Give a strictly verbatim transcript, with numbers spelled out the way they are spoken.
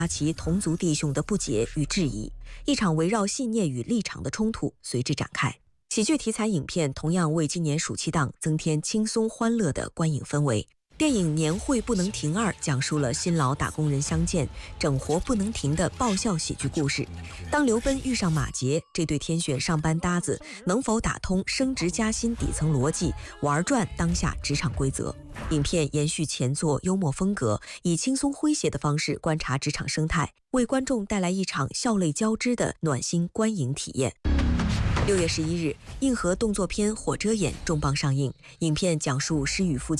其同族弟兄的不解与质疑，一场围绕信念与立场的冲突随之展开。喜剧题材影片同样为今年暑期档增添轻松欢乐的观影氛围。电影《年会不能停二》讲述了新老打工人相见、整活不能停的爆笑喜剧故事。当刘奔遇上马杰，这对天选上班搭子能否打通升职加薪底层逻辑，玩转当下职场规则？影片延续前作幽默风格，以轻松诙谐的方式观察职场生态，为观众带来一场笑泪交织的暖心观影体验。六月十一日，硬核动作片《火遮眼》重磅上映。影片讲述失语父亲